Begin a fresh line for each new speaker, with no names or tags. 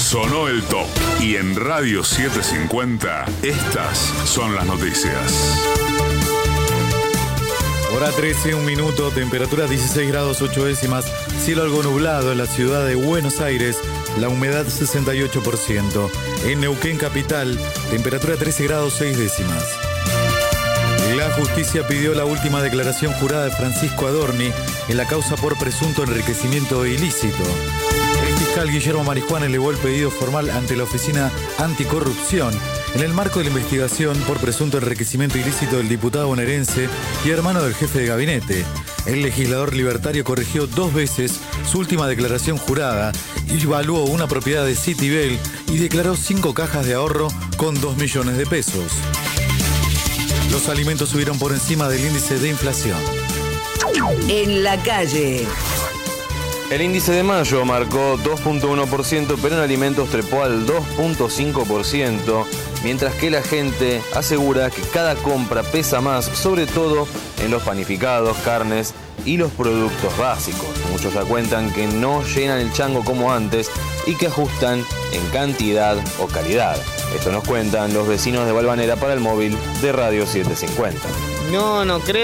Sonó el top. Y en Radio 750, estas son las noticias.
Hora 13, 1 minuto, temperatura 16 grados 8 décimas, cielo algo nublado en la ciudad de Buenos Aires, la humedad 68%. En Neuquén capital, temperatura 13 grados 6 décimas. La justicia pidió la última declaración jurada de Francisco Adorni en la causa por presunto enriquecimiento ilícito. El fiscal Guillermo Marijuán elevó el pedido formal ante la Oficina Anticorrupción en el marco de la investigación por presunto enriquecimiento ilícito del diputado bonaerense y hermano del jefe de gabinete. El legislador libertario corrigió 2 veces su última declaración jurada y evaluó una propiedad de Citibel y declaró 5 cajas de ahorro con 2 millones de pesos. Los alimentos subieron por encima del índice de inflación.
En la calle.
El índice de mayo marcó 2.1%, pero en alimentos trepó al 2.5%, mientras que la gente asegura que cada compra pesa más, sobre todo en los panificados, carnes y los productos básicos. Muchos ya cuentan que no llenan el chango como antes y que ajustan en cantidad o calidad. Esto nos cuentan los vecinos de Valvanera para el móvil de Radio 750.
No creo.